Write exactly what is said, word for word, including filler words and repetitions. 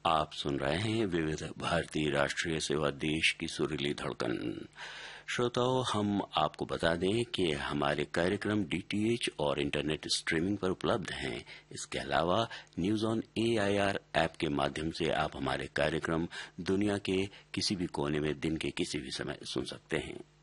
आप सुन रहे हैं विविध भारतीय राष्ट्रीय सेवा देश की सुरीली धड़कन। श्रोताओं, हम आपको बता दें कि हमारे कार्यक्रम डीटीएच और इंटरनेट स्ट्रीमिंग पर उपलब्ध हैं। इसके अलावा न्यूज ऑन एआईआर ऐप के माध्यम से आप हमारे कार्यक्रम दुनिया के किसी भी कोने में दिन के किसी भी समय सुन सकते हैं।